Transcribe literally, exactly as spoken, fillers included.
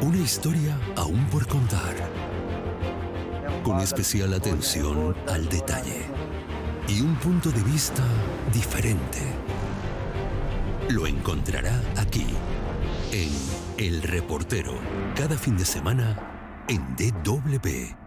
Una historia aún por contar, con especial atención al detalle y un punto de vista diferente. Lo encontrará aquí, en El Reportero, cada fin de semana en D W.